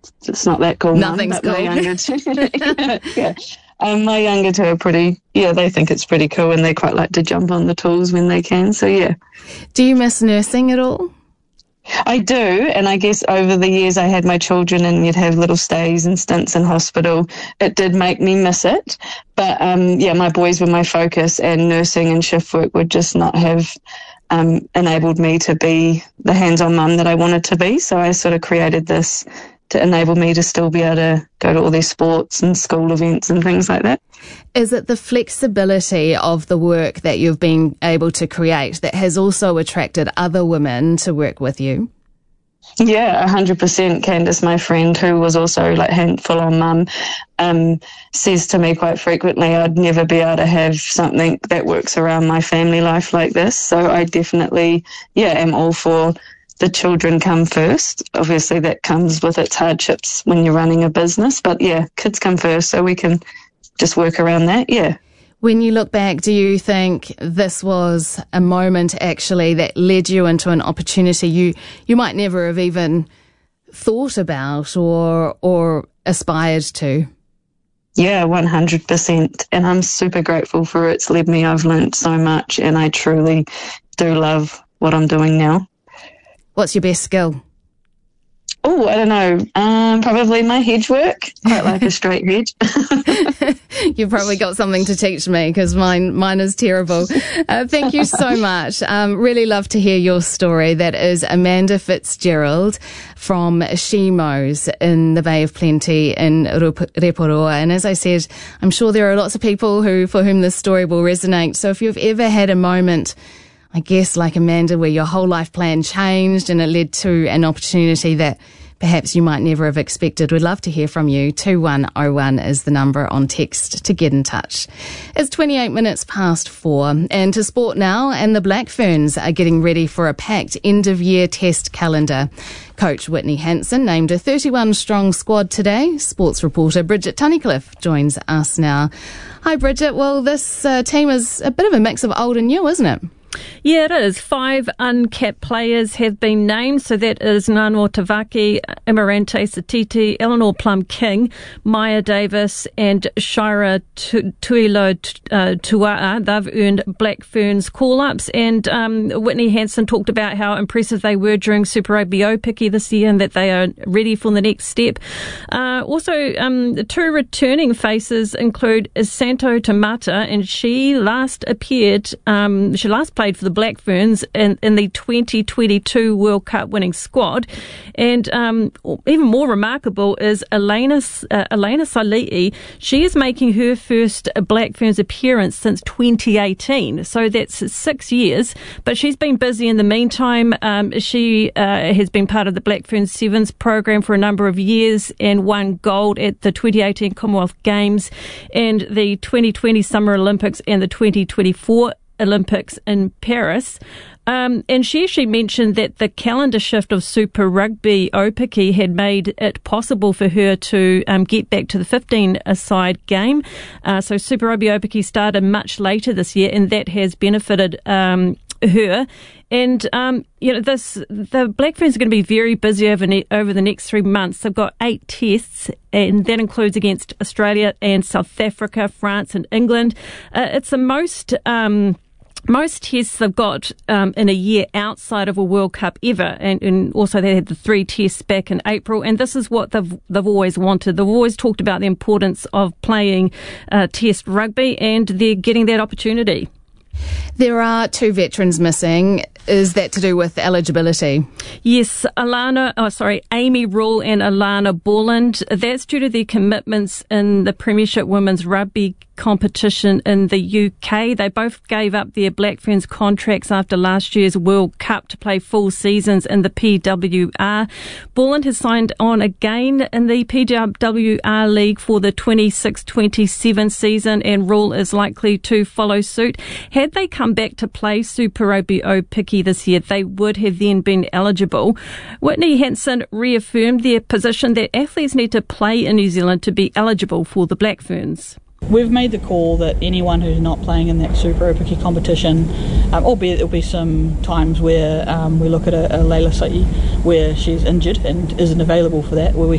it's not that cool. Nothing's cool. My younger two, yeah. My younger two are pretty, they think it's pretty cool, and they quite like to jump on the tools when they can. So, yeah. Do you miss nursing at all? I do, and I guess over the years I had my children and you'd have little stays and stints in hospital. It did make me miss it, but my boys were my focus, and nursing and shift work would just not have enabled me to be the hands-on mum that I wanted to be. So I sort of created this to enable me to still be able to go to all these sports and school events and things like that. Is it the flexibility of the work that you've been able to create that has also attracted other women to work with you? Yeah, 100%. Candice, my friend, who was also like full-on mum, says to me quite frequently, I'd never be able to have something that works around my family life like this. So I definitely, am all for the children come first. Obviously, that comes with its hardships when you're running a business. But, kids come first, so we can just work around that, When you look back, do you think this was a moment actually that led you into an opportunity you might never have even thought about or aspired to? Yeah, 100%. And I'm super grateful for it. It's led me. I've learned so much, and I truly do love what I'm doing now. What's your best skill? Oh, I don't know. Probably my hedge work. Quite like a straight hedge. You've probably got something to teach me, because mine is terrible. Thank you so much. Really love to hear your story. That is Amanda Fitzgerald from Shemos in the Bay of Plenty in Reporoa. And as I said, I'm sure there are lots of people for whom this story will resonate. So if you've ever had a moment, I guess like Amanda, where your whole life plan changed and it led to an opportunity that perhaps you might never have expected, we'd love to hear from you. 2101 is the number on text to get in touch. It's 28 minutes past 4, and to sport now, and the Black Ferns are getting ready for a packed end-of-year test calendar. Coach Whitney Hansen named a 31-strong squad today. Sports reporter Bridget Tunnicliffe joins us now. Hi, Bridget. Well, this team is a bit of a mix of old and new, isn't it? Yeah, it is. 5 uncapped players have been named. So that is Nano Tavaki, Emirante Satiti, Eleanor Plum-King, Maya Davis and Shira Tuilo Tua'a. They've earned Black Ferns call-ups. And Whitney Hansen talked about how impressive they were during Super Rugby Aupiki this year, and that they are ready for the next step. The 2 returning faces include Santo Tamata, and she last played for the Black Ferns in the 2022 World Cup winning squad. And even more remarkable is Elena Sali'i. She is making her first Black Ferns appearance since 2018. So that's 6 years. But she's been busy in the meantime. She has been part of the Black Ferns Sevens program for a number of years and won gold at the 2018 Commonwealth Games and the 2020 Summer Olympics and the 2024 Olympics in Paris. And she actually mentioned that the calendar shift of Super Rugby Aupiki had made it possible for her to get back to the 15-a-side game. So Super Rugby Aupiki started much later this year, and that has benefited her. And the Black Ferns are going to be very busy over the next 3 months. They've got 8 tests, and that includes against Australia and South Africa, France and England. It's the most tests they've got in a year outside of a World Cup ever, and also they had the 3 tests back in April, and this is what they've always wanted. They've always talked about the importance of playing test rugby, and they're getting that opportunity. There are 2 veterans missing. Is that to do with eligibility? Yes, Amy Rule and Alana Borland. That's due to their commitments in the Premiership Women's Rugby competition in the UK. They both gave up their Black Ferns contracts after last year's World Cup to play full seasons in the PWR. Borland has signed on again in the PWR League for the 26-27 season, and Rule is likely to follow suit. Had they come back to play Super Rugby Aupiki this year, they would have then been eligible. Whitney Hansen reaffirmed their position that athletes need to play in New Zealand to be eligible for the Black Ferns. We've made the call that anyone who's not playing in that Super Aupiki competition, albeit there'll be some times where we look at a Leila Sa'i where she's injured and isn't available for that, where we